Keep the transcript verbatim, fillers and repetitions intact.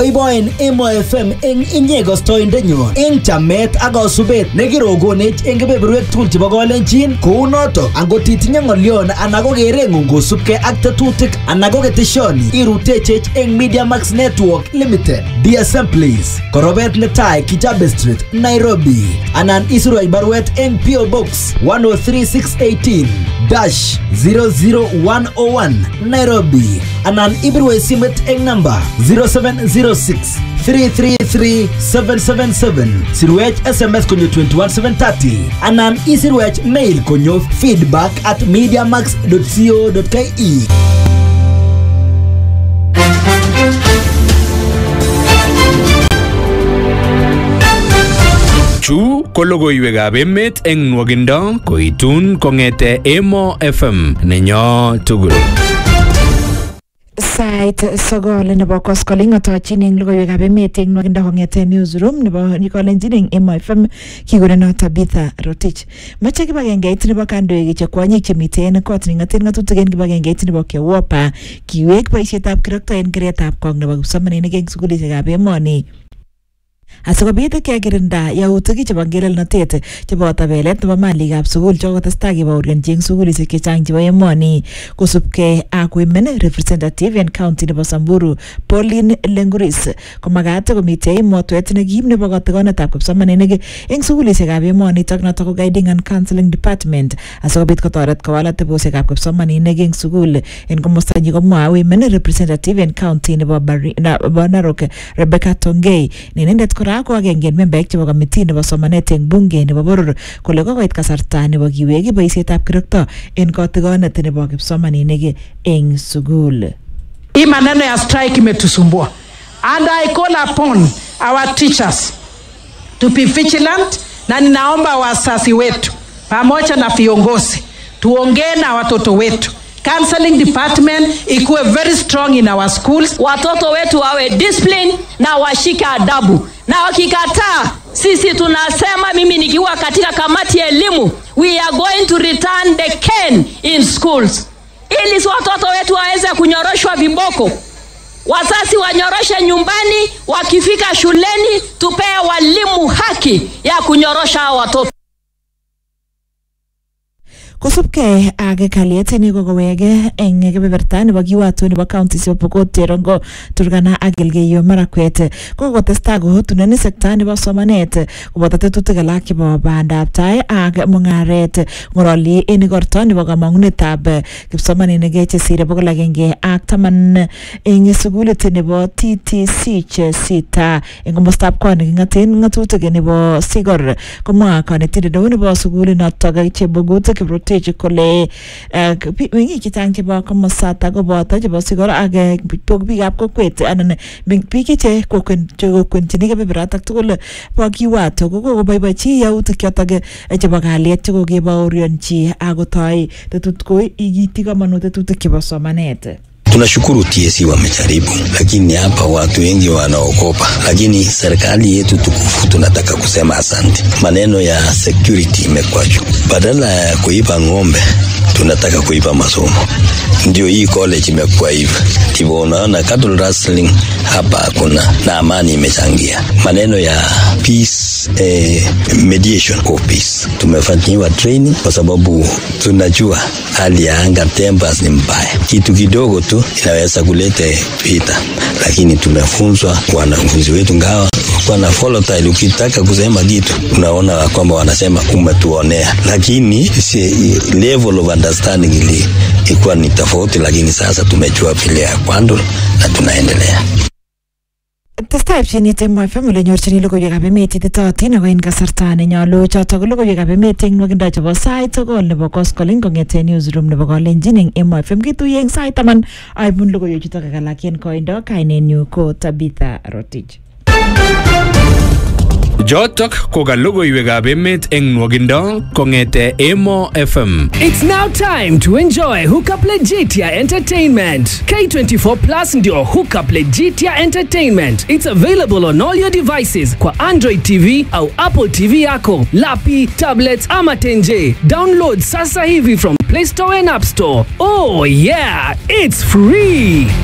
Boiboen Emo F M eng inye gostoindenyo eng chamet ak kasubet nekirogonech eng kebeberwek tugul chebo Kalenjin. Kou noto angot itinye ng'olyon anan ko kereng'ung kosubkei ak tetutik anan ko keteshoni irutechech eng Media Max Network Limited D S M please Korobet netai Kijabe Street Nairobi anan isirwech barwet eng P O Box one oh three six eighteen dash zero zero one oh one Nairobi anan ibirwech simet eng number zero seven zero six three three three seven seven seven. Sirwech S M S konyo twenty-one seven thirty anan isirwech mail konyo feedback at mediamax dot co dot ke. Chu ko logoiwekab emet eng nwogindo koitun kong'ete Emo F M nenyo tugul. Sait sogol nebo koskoling atochin eng logoiwekab emet eng nwogindo kong'ete newsroom nebo Kalenjin eng Emo F M kikuren Tabitha Rotich. Mache kibagengeit nebo kandoik che kwanyik chemiten kot ning'aten ng'atutik eng kibagengeit nebo Kewopa kiwek boisietab kirokto eng keretab kong nebo kipsomaninik eng sukulishekab emoni. Asikobit kekirinda yautik chebo ngelelnotet chebo tabelet nebo malikab sukul chokotestai kebaorionji eng sukulishek chechang chebo emoni kosubkei ak Women Representative en County nebo Samburu Pauline Lenguris komagat komitei emotwet nekim nebo kotigonetab kipsomaninik eng sukulishekab emoni tak notok ko Guiding and Counseling Department asikobit kotoret kowal atebosiekab kipsomaninik eng sukul en komosta nyi komwa Women Representative en County nebo Narok Rebecca Tongei nenendet kora ko agenge member chebo committee nebo somanet eng bunge nebo boror kole kokoit kasarta nebo kiwek boisietab kirokto en kotigonet nebo kipsomaninik eng sukul. Hii maneno ya strike imetusumbua, and I call upon our teachers to be vigilant, na ninaomba wasasi wetu pamoja na viongozi tuongee na watoto wetu. Counseling department ikuwe very strong in our schools. Watoto wetu wawe discipline na washika adabu. Na wakikataa, sisi tunasema, mimi nikiwa katika kamati ya elimu, we are going to return the cane in schools. Ili watoto wetu waweze kunyoroshwa viboko. Wazazi wanyoroshe nyumbani, wakifika shuleni tupee walimu haki ya kunyorosha watoto. Kosubkei ak kalyet ni kokowege eng kebeberta nebo Kiwato nebo county nebo Pokot, Cherongo, Turkana ak Elgeyo Marakwet kokotestai kohotunen sekta nebo somanet koboto tetutik alak chebo bandab tai ak mung'aret ng'oroli en igorto nebo kamang'unetab kipsomaninik chesire bokol agenge ak taman eng sukulit nebo T T C Chesita eng komostab koni king'aten ng'atutik nebo Sigor komwa kanetindet neo nebo sukulit notok Chebogut Kiprotich kole wingi chechang chebo komosata koboto chebo Sigor ak biikab kokwet anan biik che kokwenchini kebeberata tugul bo Kiwato kokoboiboichi yautik chotok chebo kalyet chekokebaorionchi akotoi tetutik ko igiti kamanut tetutik chebo somanet. Tunashukuru T S C wamejaribu, lakini hapa watu wengi wanaogopa, lakini serikali yetu tukufu tunataka kusema asante. Maneno ya security imekuwa juu, badala ya kuiba ng'ombe tunataka kuiba masomo. Ndio hii college imekuwa hivi. Tibo unaona cattle rustling hapa hakuna, na amani imechangia. Maneno ya peace eh, mediation of peace tumefanyiwa training kwa sababu tunajua hali ya anga tempers ni mbaya. Kitu kidogo tu inaweza kuleta vita, lakini tumefunzwa wanafunzi wetu ngawa kwa na volatile. Ukitaka kusema kitu unaona kwamba wanasema umetuonea, lakini level of understanding ili ikuwa ni tofauti, lakini sasa tumejua vile ya kwando na tunaendelea. Testai pchinit Emo F M ole nyorchini logoiwekab emet ititootin ako en kasarta nenyolu chotok logoiwekab emet eng nwogindo chebo sait sogol nebo koskoling kong'ete newsroom nebo Kalenjin eng Emo F M kituye eng sait taman aibun logoiwechutok ak alak en koindo. Kainenyu ko Tabitha Rotich. Jotok ko ka logoiwekab emet eng nwogindo kong'ete Emo F M. It's now time to enjoy Hookup Legitia Entertainment. K twenty-four plus ndio Hookup Legitia Entertainment. It's available on all your devices kwa Android T V au Apple T V yako, lapi, tablets ama tenje. Download sasa hivi from Play Store and App Store. Oh yeah, it's free.